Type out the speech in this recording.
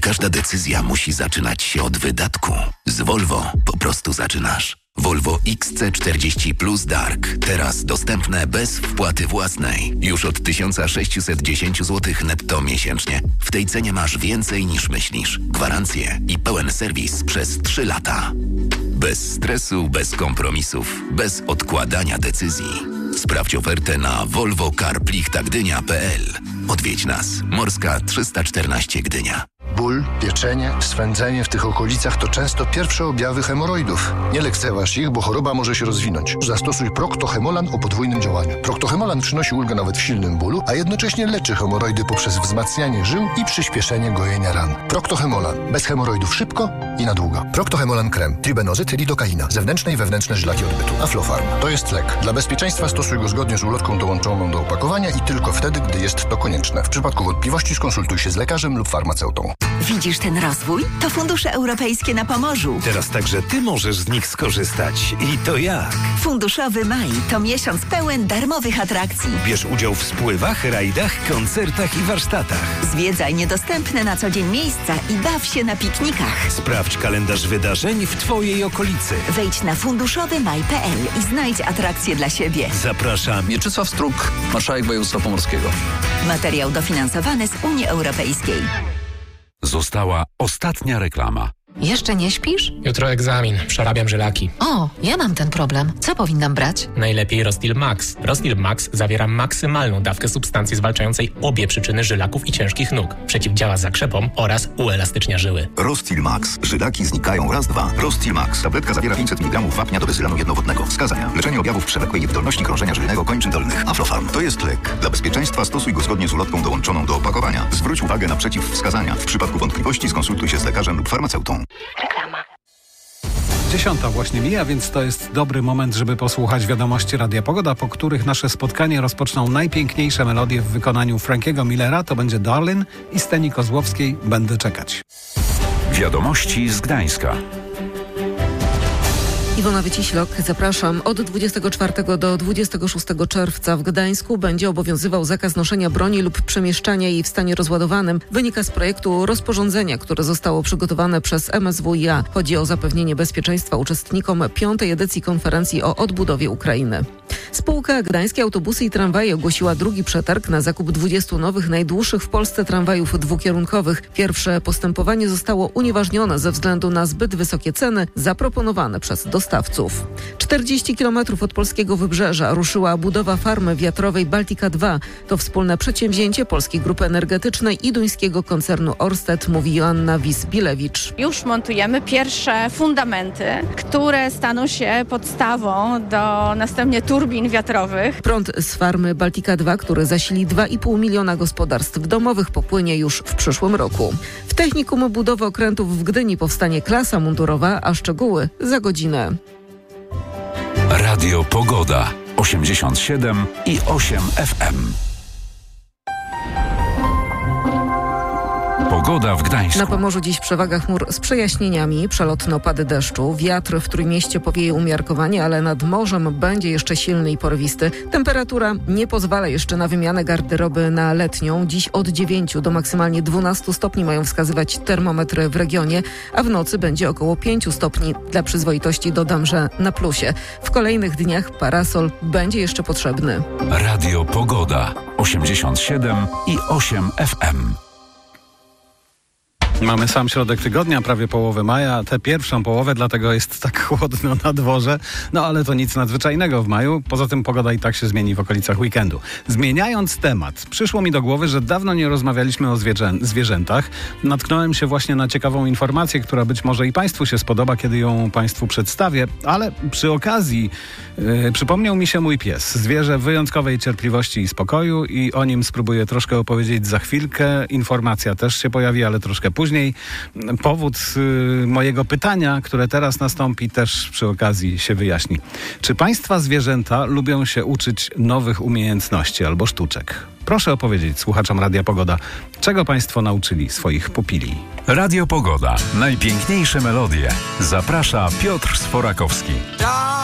każda decyzja musi zaczynać się od wydatku. Z Volvo po prostu zaczynasz. Volvo XC40 Plus Dark. Teraz dostępne bez wpłaty własnej. Już od 1610 zł netto miesięcznie. W tej cenie masz więcej niż myślisz. Gwarancję i pełen serwis przez 3 lata. Bez stresu, bez kompromisów, bez odkładania decyzji. Sprawdź ofertę na volvocarplichtagdynia.pl. Odwiedź nas. Morska 314 Gdynia. Ból, pieczenie, swędzenie w tych okolicach to często pierwsze objawy hemoroidów. Nie lekceważ ich, bo choroba może się rozwinąć. Zastosuj Procto-Hemolan o podwójnym działaniu. Procto-Hemolan przynosi ulgę nawet w silnym bólu, a jednocześnie leczy hemoroidy poprzez wzmacnianie żył i przyspieszenie gojenia ran. Procto-Hemolan. Bez hemoroidów szybko i na długo. Procto-Hemolan krem. Tribenozyt, lidokaina. Zewnętrzne i wewnętrzne żylaki odbytu. Aflofarm. To jest lek. Dla bezpieczeństwa stosuj go zgodnie z ulotką dołączoną do opakowania i tylko wtedy, gdy jest to konieczne. W przypadku wątpliwości skonsultuj się z lekarzem lub farmaceutą. Widzisz ten rozwój? To fundusze europejskie na Pomorzu. Teraz także ty możesz z nich skorzystać. I to jak? Funduszowy maj to miesiąc pełen darmowych atrakcji. Bierz udział w spływach, rajdach, koncertach i warsztatach. Zwiedzaj niedostępne na co dzień miejsca i baw się na piknikach. Sprawdź kalendarz wydarzeń w twojej okolicy. Wejdź na funduszowymaj.pl i znajdź atrakcje dla siebie. Zapraszam. Mieczysław Struk, marszałek województwa pomorskiego. Materiał dofinansowany z Unii Europejskiej. Została ostatnia reklama. Jeszcze nie śpisz? Jutro egzamin. Przerabiam żylaki. O, ja mam ten problem. Co powinnam brać? Najlepiej Rostil Max. Rostil Max zawiera maksymalną dawkę substancji zwalczającej obie przyczyny żylaków i ciężkich nóg. Przeciwdziała zakrzepom oraz uelastycznia żyły. Rostil Max. Żylaki znikają raz, dwa. Rostil Max. Tabletka zawiera 500 mg wapnia do bezylanu jednowodnego. Wskazania. Leczenie objawów przewlekłej niewydolności krążenia żylnego kończyn dolnych. Aflofarm. To jest lek. Dla bezpieczeństwa stosuj go zgodnie z ulotką dołączoną do opakowania. Zwróć uwagę na przeciwwskazania. W przypadku wątpliwości skonsultuj się z lekarzem lub farmaceutą. Reklama. 10 właśnie mija, więc to jest dobry moment, żeby posłuchać wiadomości Radia Pogoda, po których nasze spotkanie rozpoczną najpiękniejsze melodie w wykonaniu Frankiego Millera. To będzie Darlin i Steni Kozłowskiej Będę czekać. Wiadomości z Gdańska. Iwona Wyciślok, zapraszam. Od 24 do 26 czerwca w Gdańsku będzie obowiązywał zakaz noszenia broni lub przemieszczania jej w stanie rozładowanym. Wynika z projektu rozporządzenia, które zostało przygotowane przez MSWiA. Chodzi o zapewnienie bezpieczeństwa uczestnikom 5. edycji konferencji o odbudowie Ukrainy. Spółka Gdańskie Autobusy i Tramwaje ogłosiła drugi przetarg na zakup 20 nowych, najdłuższych w Polsce tramwajów dwukierunkowych. Pierwsze postępowanie zostało unieważnione ze względu na zbyt wysokie ceny zaproponowane przez dostawców. 40 km od polskiego wybrzeża ruszyła budowa farmy wiatrowej Baltica 2. To wspólne przedsięwzięcie Polskiej Grupy Energetycznej i duńskiego koncernu Ørsted, mówi Joanna Wis-Bilewicz. Już montujemy pierwsze fundamenty, które staną się podstawą do następnie turbin wiatrowych. Prąd z farmy Baltica 2, który zasili 2,5 miliona gospodarstw domowych, popłynie już w przyszłym roku. W Technikum Budowy Okrętów w Gdyni powstanie klasa mundurowa, a szczegóły za godzinę. Radio Pogoda 87,8 FM. Pogoda w Gdańsku. Na Pomorzu dziś przewaga chmur z przejaśnieniami, przelotne opady deszczu. Wiatr w Trójmieście powieje umiarkowanie, ale nad morzem będzie jeszcze silny i porywisty. Temperatura nie pozwala jeszcze na wymianę garderoby na letnią. Dziś od 9 do maksymalnie 12 stopni mają wskazywać termometry w regionie, a w nocy będzie około 5 stopni. Dla przyzwoitości dodam, że na plusie. W kolejnych dniach parasol będzie jeszcze potrzebny. Radio Pogoda 87,8 FM. Mamy sam środek tygodnia, prawie połowę maja, tę pierwszą połowę, dlatego jest tak chłodno na dworze. No ale to nic nadzwyczajnego w maju, poza tym pogoda i tak się zmieni w okolicach weekendu. Zmieniając temat, przyszło mi do głowy, że dawno nie rozmawialiśmy o zwierzętach. Natknąłem się właśnie na ciekawą informację, która być może i Państwu się spodoba, kiedy ją Państwu przedstawię, ale przy okazji przypomniał mi się mój pies. Zwierzę wyjątkowej cierpliwości i spokoju i o nim spróbuję troszkę opowiedzieć za chwilkę. Informacja też się pojawi, ale troszkę później. Powód mojego pytania, które teraz nastąpi, też przy okazji się wyjaśni. Czy Państwa zwierzęta lubią się uczyć nowych umiejętności albo sztuczek? Proszę opowiedzieć słuchaczom Radia Pogoda, czego Państwo nauczyli swoich pupili. Radio Pogoda. Najpiękniejsze melodie. Zaprasza Piotr Sforakowski.